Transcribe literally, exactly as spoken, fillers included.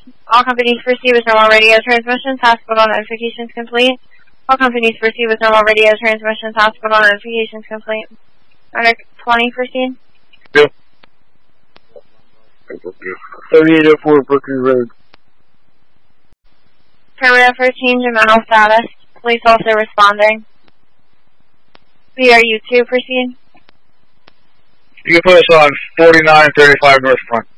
All companies proceed with normal radio transmissions. Hospital notifications complete. All companies proceed with normal radio transmissions. Hospital notifications complete. Order twenty, proceed. Yep. thirty-eight oh four Brooklyn Road. Terminal for change in mental status. Police also responding. B R U two, proceed. You can put us on forty-nine thirty-five North Front.